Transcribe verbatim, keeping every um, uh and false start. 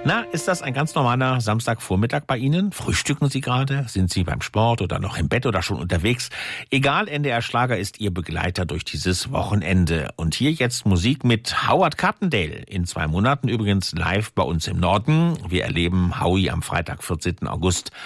Na, ist das ein ganz normaler Samstagvormittag bei Ihnen? Frühstücken Sie gerade? Sind Sie beim Sport oder noch im Bett oder schon unterwegs? Egal, N D R Schlager ist Ihr Begleiter durch dieses Wochenende. Und hier jetzt Musik mit Howard Carpendale. In zwei Monaten übrigens live bei uns im Norden. Wir erleben Howie am Freitag, vierzehnten August